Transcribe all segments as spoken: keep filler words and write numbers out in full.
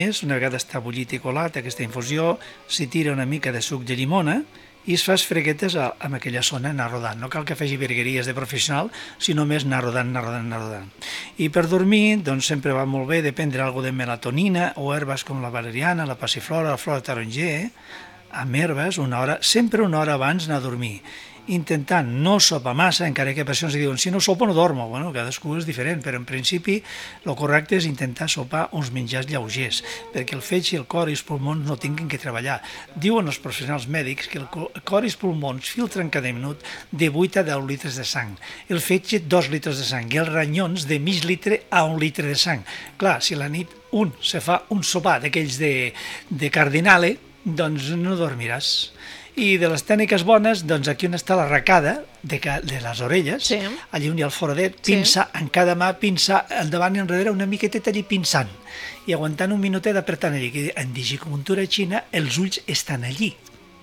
Una vegada està bullit i colat aquesta infusió, s'hi tira una mica de suc de llimona i es fa freguetes amb aquella zona, anar rodant. No cal que faci virgueries de professional, sinó més anar rodant, anar rodant, anar rodant. I per dormir, doncs sempre va molt bé de prendre alguna de melatonina o herbes com la valeriana, la passiflora, la flor de taronger, amb herbes, una hora, sempre una hora abans anar a dormir. Intentant no sopar massa, encara que persones diuen si no sopo no dormo, bueno, cadascú és diferent, però en principi el correcte és intentar sopar uns menjars lleugers, perquè el fetge, el cor i els pulmons no tinguin que treballar. Diuen els professionals mèdics que el cor i els pulmons filtren cada minut de vuit a deu litres de sang, el fetge dos litres de sang i els ranyons de mig litre a un litre de sang. Clar, si a la nit un se fa un sopar d'aquells de, de cardinale, doncs no dormiràs. I de les tècniques bones, doncs aquí on està l'arracada de, de les orelles, sí. Allí on hi ha el foradet, pinça sí. En cada mà, pinça endavant i enrere una miqueteta allí pinçant i aguantant un minutet apretant allí, que en digicomuntura xina els ulls estan allí.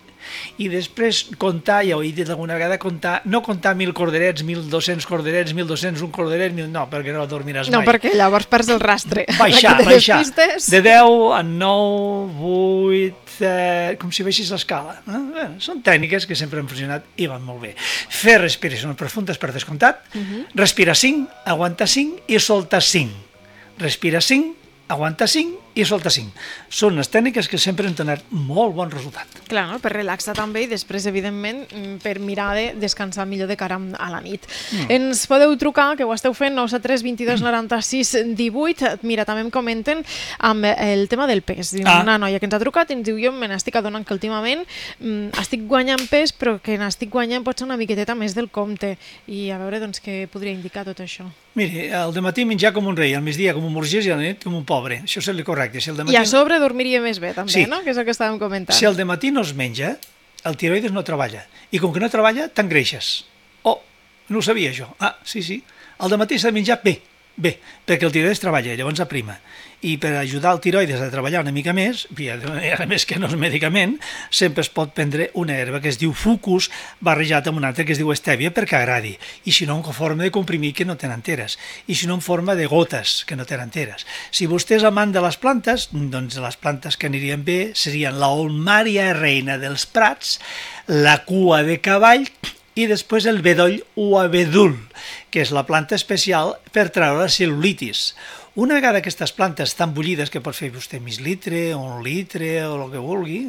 I després comptar, ja ho he dit alguna vegada, comptar, no comptar mil corderets, mil dos-cents corderets, mil dos-cents un corderet, mil... no, perquè no dormiràs mai. No, perquè llavors perds el rastre. Baixar, baixar. De deu a nou, vuit, eh, com si veixis l'escala. Eh? Bé, són tècniques que sempre han funcionat i van molt bé. Fer respiracions profundes per descomptat, uh-huh. Respira cinc, aguanta cinc i solta cinc. Respira cinc, aguanta cinc i solta cinc. Són les tècniques que sempre han donat molt bon resultat. Clar, no? Per relaxar també i després, evidentment, per mirar de descansar millor de cara a la nit. Mm. Ens podeu trucar, que ho esteu fent, nou set tres dos dos noranta-sis divuit. Mira, també em comenten amb el tema del pes. Ah. Una noia que ens ha trucat i ens diu, jo me n'estic adonant que últimament mm, estic guanyant pes, però que n'estic guanyant potser una miqueteta més del compte. I a veure, doncs, què podria indicar tot això? Miri, al dematí menjar com un rei, al migdia com un burgès i a la nit com un pobre. Això és el correcte. Si el dematí... I a sobre dormiria més bé, també, sí. No? Que és el que estàvem comentant. Si el dematí no es menja, el tiroides no treballa. I com que no treballa, t'engreixes. Oh, no ho sabia això. Ah, sí, sí. El dematí s'ha de menjar bé, bé, perquè el tiroides treballa, llavors aprima. I per ajudar el tiroides a treballar una mica més, a més que no és medicament, sempre es pot prendre una herba que es diu fucus barrejat amb una altra que es diu estèvia perquè agradi. I si no, en forma de comprimir que no tenen enteres. I si no, en forma de gotes que no tenen enteres. Si vostè és amant de les plantes, doncs les plantes que anirien bé serien la olmària reina dels prats, la cua de cavall i després el bedoll o abedul, que és la planta especial per treure la cel·lulitis. Una vegada aquestes plantes estan bullides, que pot fer vostè mig litre, un litre, o el que vulgui,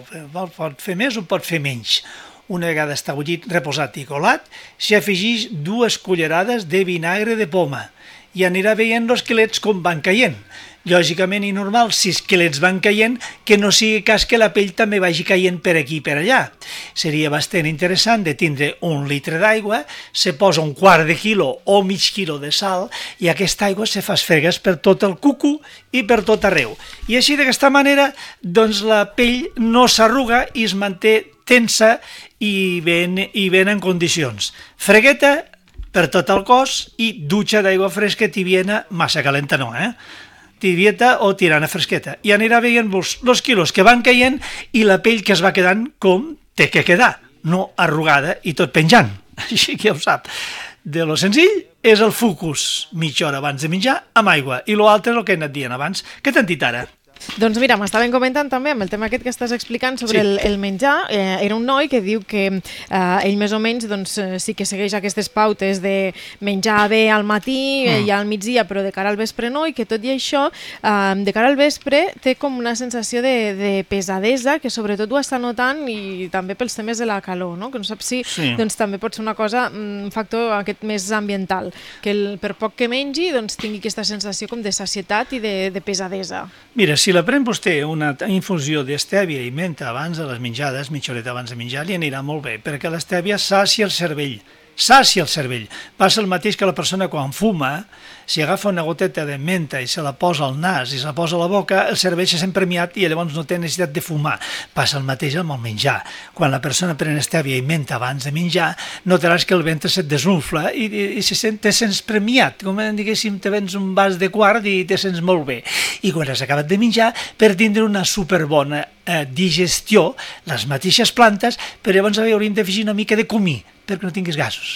pot fer més o pot fer menys. Una vegada està bullit, reposat i colat, s'hi afegeix dues cullerades de vinagre de poma i anirà veient els esquelets com van caient. Lògicament i normal, si els esquelets van caient, que no sigui cas que la pell també vagi caient per aquí i per allà. Seria bastant interessant de tindre un litre d'aigua, se posa un quart de quilo o mig quilo de sal i aquesta aigua se fa esfregues per tot el cucu i per tot arreu. I així d'aquesta manera, doncs la pell no s'arruga i es manté tensa i ben, i ben en condicions. Fregueta per tot el cos i dutxa d'aigua fresca tibiena, massa calenta no, eh? Tibieta o tirana fresqueta, i anirà veient els quilos que van caient i la pell que es va quedant com té que quedar, no arrugada i tot penjant. Així que ja ho sap. De lo senzill és el fucus, mitja hora abans de menjar, amb aigua, i l'altre és el que he anat dient abans. Què t'han dit ara? Doncs mira, m'estaven comentant també amb el tema aquest que estàs explicant sobre sí. el, el menjar. Eh, era un noi que diu que eh, ell més o menys doncs, sí que segueix aquestes pautes de menjar bé al matí mm. i al migdia, però de cara al vespre no, i que tot i això, eh, de cara al vespre té com una sensació de, de pesadesa, que sobretot ho està notant i també pels temes de la calor, no? Que no sap si sí. doncs, també pot ser una cosa, un factor aquest més ambiental, que el, per poc que mengi doncs, tingui aquesta sensació com de sacietat i de, de pesadesa. Mira, si la pren vostè una infusió d'estèvia i menta abans de les menjades, mitja horeta abans de menjar, li anirà molt bé, perquè l'estèvia sacia el cervell. Sacia el cervell. Passa el mateix que la persona quan fuma, si agafa una goteta de menta i se la posa al nas i se la posa a la boca, el cervell se sent premiat i llavors no té necessitat de fumar. Passa el mateix amb el menjar. Quan la persona pren estèvia i menta abans de menjar, notaràs que el ventre se't desunfla i, i, i se sent, te sents premiat, com diguéssim, te vens un vas de quart i te sents molt bé. I quan has acabat de menjar, per tindre una superbona eh, digestió, les mateixes plantes, però llavors hauríem d'afegir una mica de comí, perquè no tinguis gasos.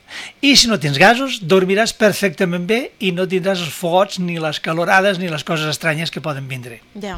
I si no tens gasos, dormiràs perfectament bé i no tindràs els fogots, ni les calorades, ni les coses estranyes que poden vindre. Ja.